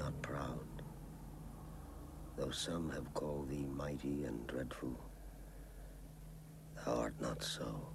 not proud, though some have called thee mighty and dreadful. Thou art not so.